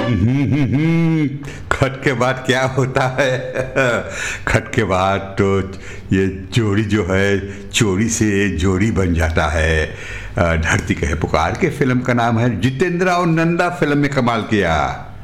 खट के बाद क्या होता है? खट के बाद तो ये जोड़ी जो है चोरी से जोड़ी बन जाता है। धरती कहे पुकार के फिल्म का नाम है, जितेंद्र और नंदा फिल्म में कमाल किया।